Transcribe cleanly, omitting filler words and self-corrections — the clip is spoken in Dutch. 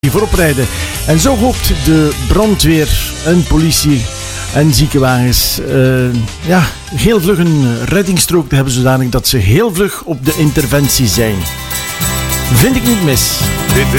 voorop rijden. En zo hoopt de brandweer en politie en ziekenwagens heel vlug een reddingsstrook te hebben, zodanig dat ze heel vlug op de interventie zijn. Vind ik niet mis. Dit